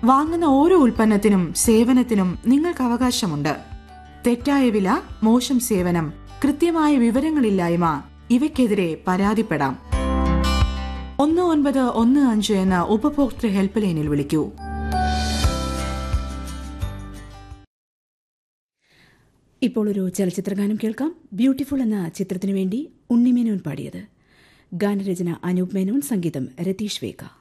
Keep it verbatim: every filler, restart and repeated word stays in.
വാങ്ങുന്ന ഓരോ ഉൽപ്പന്നത്തിനും സേവനത്തിനും നിങ്ങൾക്ക് അവകാശമുണ്ട്. തെറ്റായ വില, മോശം സേവനം, കൃത്യമായ വിവരങ്ങളില്ലായ്മ ഇവയ്ക്കെതിരെ പരാതിപ്പെടാം. ഒന്ന് ഒൻപത് ഒന്ന് അഞ്ച് എന്ന ഉപഭോക്തൃ ഹെൽപ്പ് ലൈനിൽ വിളിക്കൂ. ഇപ്പോൾ ഒരു ചലച്ചിത്രഗാനം കേൾക്കാം. ബ്യൂട്ടിഫുൾ എന്ന ചിത്രത്തിനു വേണ്ടി ഉണ്ണിമേനോൻ പാടിയത്. ഗാനരചന അനൂപ് മേനോൻ, സംഗീതം രതീഷ് വേഗ.